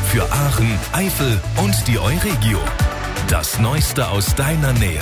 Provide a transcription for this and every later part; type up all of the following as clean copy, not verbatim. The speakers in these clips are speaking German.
für Aachen, Eifel und die Euregio. Das Neueste aus deiner Nähe.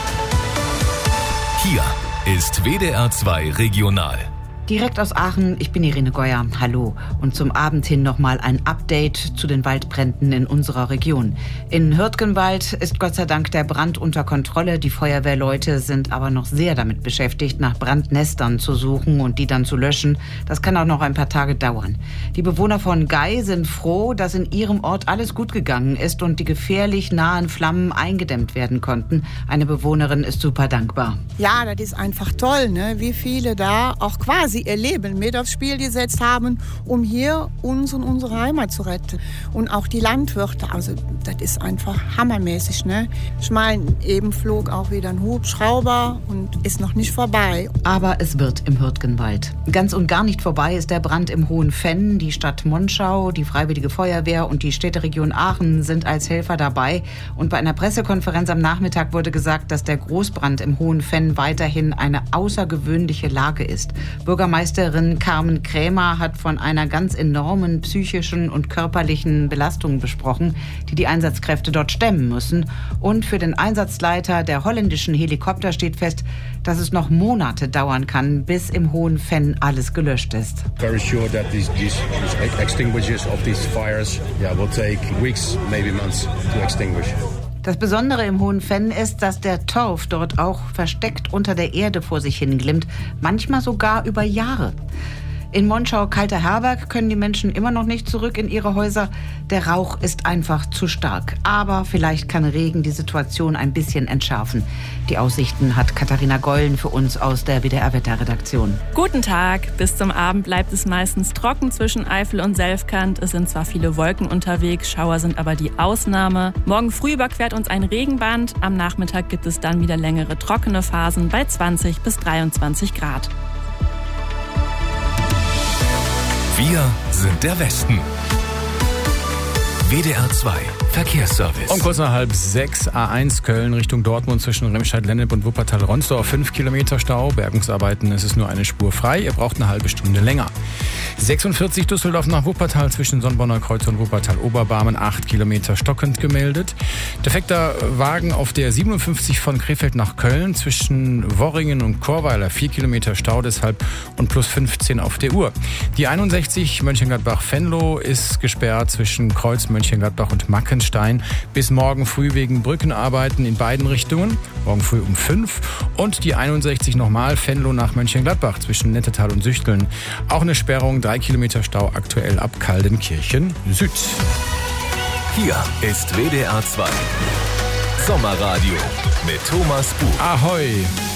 Hier ist WDR 2 Regional. Direkt aus Aachen, ich bin Irene Geuer, hallo. Und zum Abend hin nochmal ein Update zu den Waldbränden in unserer Region. In Hürtgenwald ist Gott sei Dank der Brand unter Kontrolle. Die Feuerwehrleute sind aber noch sehr damit beschäftigt, nach Brandnestern zu suchen und die dann zu löschen. Das kann auch noch ein paar Tage dauern. Die Bewohner von Gei sind froh, dass in ihrem Ort alles gut gegangen ist und die gefährlich nahen Flammen eingedämmt werden konnten. Eine Bewohnerin ist super dankbar. Ja, das ist einfach toll, ne? Wie viele da auch quasi ihr Leben mit aufs Spiel gesetzt haben, um hier uns und unsere Heimat zu retten. Und auch die Landwirte, also das ist einfach hammermäßig, ne? Ich meine, eben flog auch wieder ein Hubschrauber und ist noch nicht vorbei. Aber es wird im Hürtgenwald. Ganz und gar nicht vorbei ist der Brand im Hohen Venn. Die Stadt Monschau, die Freiwillige Feuerwehr und die Städteregion Aachen sind als Helfer dabei. Und bei einer Pressekonferenz am Nachmittag wurde gesagt, dass der Großbrand im Hohen Venn weiterhin eine außergewöhnliche Lage ist. Bürgermeisterin Carmen Krämer hat von einer ganz enormen psychischen und körperlichen Belastung besprochen, die die Einsatzkräfte dort stemmen müssen. Und für den Einsatzleiter der holländischen Helikopter steht fest, dass es noch Monate dauern kann, bis im Hohen Venn alles gelöscht ist. Very sure that these extinguishers of these fires will take weeks, maybe months to extinguish. Das Besondere im Hohen Venn ist, dass der Torf dort auch versteckt unter der Erde vor sich hinglimmt, manchmal sogar über Jahre. In Monschau-Kalter Herberg können die Menschen immer noch nicht zurück in ihre Häuser. Der Rauch ist einfach zu stark. Aber vielleicht kann Regen die Situation ein bisschen entschärfen. Die Aussichten hat Katharina Gollen für uns aus der WDR-Wetterredaktion. Guten Tag. Bis zum Abend bleibt es meistens trocken zwischen Eifel und Selfkant. Es sind zwar viele Wolken unterwegs, Schauer sind aber die Ausnahme. Morgen früh überquert uns ein Regenband. Am Nachmittag gibt es dann wieder längere trockene Phasen bei 20 bis 23 Grad. Wir sind der Westen. WDR 2 Verkehrsservice. Um kurz nach 5:30 A1 Köln Richtung Dortmund zwischen Remscheid-Lennep und Wuppertal-Ronsdorf 5 Kilometer Stau. Bergungsarbeiten, es ist nur eine Spur frei. Ihr braucht eine halbe Stunde länger. 46 Düsseldorf nach Wuppertal zwischen Sonnbonner Kreuz und Wuppertal-Oberbarmen 8 Kilometer stockend gemeldet. Defekter Wagen auf der 57 von Krefeld nach Köln zwischen Worringen und Chorweiler 4 Kilometer Stau deshalb und plus 15 auf der Uhr. Die 61 Mönchengladbach-Venlo ist gesperrt zwischen Kreuz Mönchengladbach und Mackenstein bis morgen früh wegen Brückenarbeiten in beiden Richtungen. Morgen früh um 5. Und die 61 nochmal Venlo nach Mönchengladbach zwischen Nettetal und Süchteln. Auch eine Sperrung, 3 Kilometer Stau aktuell ab Kaldenkirchen Süd. Hier ist WDR 2 Sommerradio mit Thomas Buch. Ahoi!